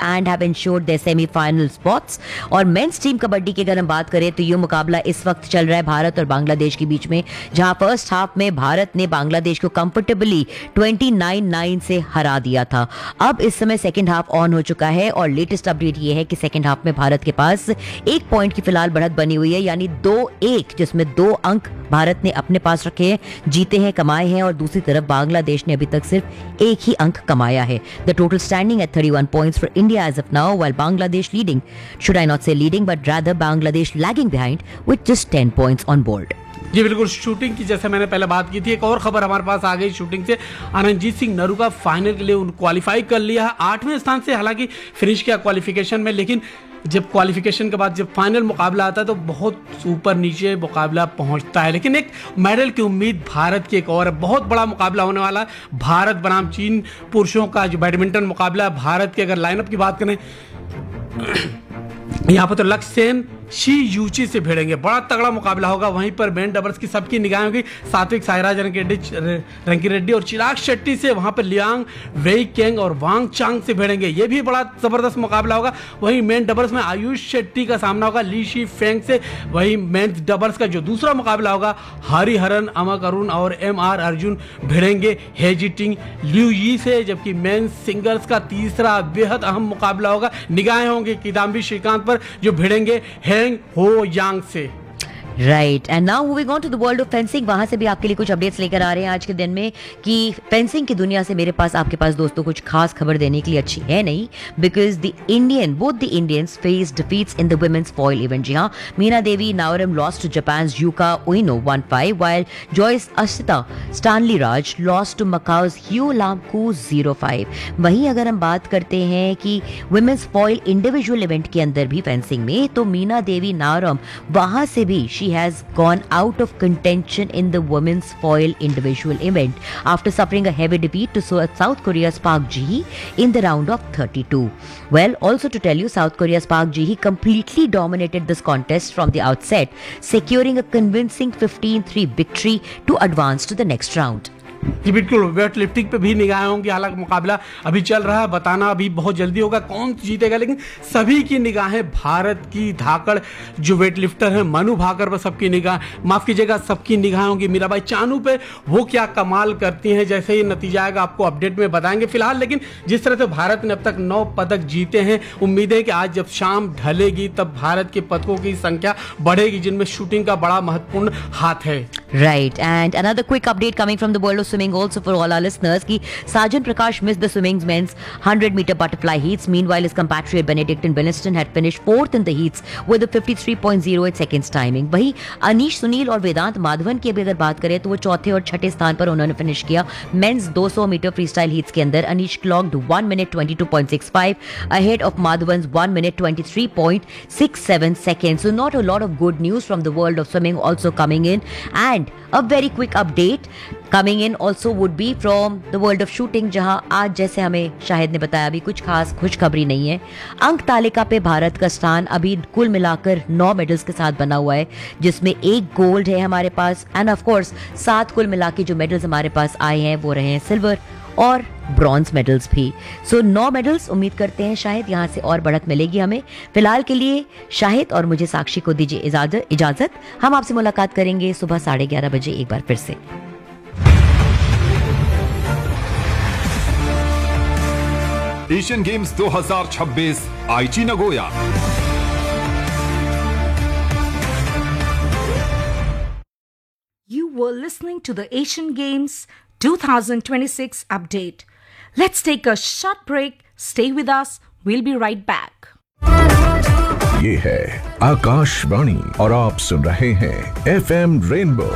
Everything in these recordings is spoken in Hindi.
and have ensured their semi-final spots. और मेंस टीम कबड्डी की अगर हम बात करें तो ये मुकाबला इस वक्त चल रहा है भारत और बांग्लादेश के बीच में, जहां फर्स्ट हाफ में भारत ने बांग्लादेश को कंफर्टेबली 29-9 से हरा दिया था. अब इस समय सेकंड हाफ ऑन हो चुका है और लेटेस्ट अपडेट ये है कि सेकंड हाफ में भारत के पास 1 पॉइंट की फिलहाल बढ़त बनी हुई है, यानी 2-1, जिसमें 2 अंक भारत ने अपने पास रखे हैं, जीते हैं, कमाए हैं, और दूसरी तरफ बांग्लादेश ने अभी तक सिर्फ 1 ही अंक कमाया है. The total standing at 31 points for India as of now, while Bangladesh leading, should I not से leading but rather Bangladesh lagging behind with just 10 points on board. जी बिल्कुल, शूटिंग की जैसे मैंने पहले बात की थी, एक और खबर हमारे पास आ गई शूटिंग से. आनंदजीत सिंह नरूका फाइनल के लिए उन क्वालिफाई कर लिया है 8वें स्थान से, हालांकि फिनिश किया क्वालिफिकेशन में, लेकिन जब क्वालिफिकेशन के बाद जब फाइनल मुकाबला आता है तो बहुत ऊपर नीचे मुकाबला पहुंचता है. लेकिन एक मेडल की उम्मीद भारत की एक और है. बहुत बड़ा मुकाबला होने वाला है भारत बनाम चीन पुरुषों का जो बैडमिंटन मुकाबला है. भारत की अगर लाइनअप की बात करें यहाँ पर तो लक्ष्य सेन शी यूची से भिड़ेंगे, बड़ा तगड़ा मुकाबला होगा. वहीं पर मेन डबल्स की सबकी निगाहें होगी सात्विक साईराज रंकी रेड्डी और चिराग शेट्टी से. वहां पर लियांग वेई केंग और वांग चांग से भिड़ेंगे, ये भी बड़ा जबरदस्त मुकाबला होगा. वहीं मेन डबल्स में आयुष शेट्टी का सामना होगा ली शी फेंग से. वहीं मेन डबल्स का जो दूसरा मुकाबला होगा हरिहरन अमक अरुण और MR अर्जुन भिड़ेंगे हेजिटिंग लिu यी से. जबकि मेन सिंगल्स का तीसरा बेहद अहम मुकाबला होगा, निगाहें होंगी किदाम्बी श्रीकांत पर जो भिड़ेंगे हेंग हो यांग से. Right, and now moving on to the world of fencing. वहां से भी आपके लिए कुछ अपडेट्स लेकर आ रहे हैं आज के दिन में कि फेंसिंग की दुनिया से मेरे पास आपके पास दोस्तों कुछ खास खबर देने के लिए अच्छी है नहीं, because both the Indians face defeats in the women's foil event. जी हाँ, Meena Devi नावरम lost to Japan's yucca उइनो 1-5, while Joyce Ashita Stanley Raj lost to macaws ह्यू लामकू 0-5. वहीं अगर हम बात करते हैं कि वुमेन्स फॉइल इंडिविजुअल इवेंट के अंदर भी फेंसिंग में, तो मीना देवी नावरम वहां से भी she has gone out of contention in the women's foil individual event after suffering a heavy defeat to South Korea's Park Ji-hee in the round of 32. Well, also to tell you, South Korea's Park Ji-hee completely dominated this contest from the outset, securing a convincing 15-3 victory to advance to the next round. जी बिल्कुल, वेट लिफ्टिंग पे भी निगाहें होंगी. हालांकि मुकाबला अभी चल रहा है, बताना अभी बहुत जल्दी होगा कौन जीतेगा, लेकिन सभी की निगाहें भारत की धाकड़ जो वेट लिफ्टर है मनु भाकर पर सबकी निगाह, माफ कीजिएगा सबकी निगाहें होंगी मीराबाई चानू पे. वो क्या कमाल करती हैं, जैसे ही नतीजा आएगा आपको अपडेट में बताएंगे. फिलहाल लेकिन जिस तरह से भारत ने अब तक 9 पदक जीते हैं, उम्मीद है कि आज जब शाम ढलेगी तब भारत के पदकों की संख्या बढ़ेगी, जिनमें शूटिंग का बड़ा महत्वपूर्ण हाथ है. Right, and another quick update coming from the world of swimming also for all our listeners कि Sajan Prakash missed the swimming's men's 100-meter butterfly heats. Meanwhile, his compatriot Benedictine Beniston had finished 4th in the heats with a 53.08 seconds timing. वहीं अनीश सुनील और वेदांत माधवन की अगर बात करें तो वो चौथे और छठे स्थान पर उन्होंने फिनिश किया. मेंस 200 मीटर फ्रीस्टाइल हीट्स के अंदर Anish clogged 1 minute 22.65 ahead of Madhavan's 1 minute 23.67 seconds. So not a lot of good news from the world of swimming also coming in. And a very quick update coming in also would be from the world of shooting, जहां आज जैसे हमें शाहिद ने बताया अभी कुछ खास खुशखबरी नहीं है. अंक तालिका पे भारत का स्थान अभी कुल मिलाकर 9 मेडल्स के साथ बना हुआ है, जिसमें 1 गोल्ड है हमारे पास, एंड ऑफ कोर्स 7 कुल मिला के जो मेडल्स हमारे पास आए हैं वो रहे हैं सिल्वर और ब्रॉन्ज मेडल्स भी. सो 9 मेडल्स. उम्मीद करते हैं शायद यहाँ से और बढ़त मिलेगी हमें. फिलहाल के लिए शाहिद और मुझे साक्षी को दीजिए इजाजत. हम आपसे मुलाकात करेंगे सुबह 11:30 बजे एक बार फिर से. एशियन गेम्स 2026 आईची Nagoya. You were listening to the Asian Games 2026 update. Let's take a short break. Stay with us. We'll be right back. ये है आकाशवाणी और आप सुन रहे हैं FM रेनबो.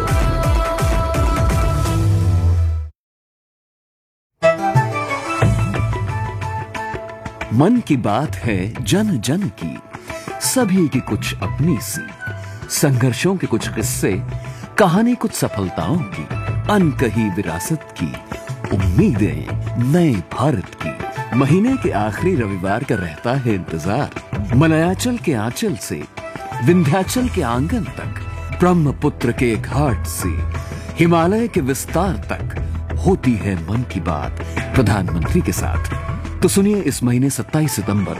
मन की बात है जन जन की, सभी की कुछ अपनी सी, संघर्षों के कुछ किस्से, कहानी कुछ सफलताओं की, अनकही विरासत की, उम्मीदें नए भारत की. महीने के आखिरी रविवार का रहता है इंतजार. मलयाचल के आंचल से विंध्याचल के आंगन तक, ब्रह्मपुत्र के घाट से हिमालय के विस्तार तक होती है मन की बात प्रधानमंत्री के साथ. तो सुनिए इस महीने 27 सितंबर